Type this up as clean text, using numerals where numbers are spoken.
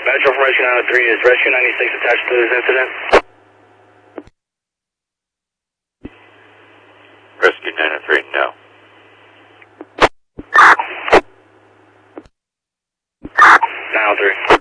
Metro from Rescue 903, is Rescue 96 attached to this incident? Rescue 903, no. 903.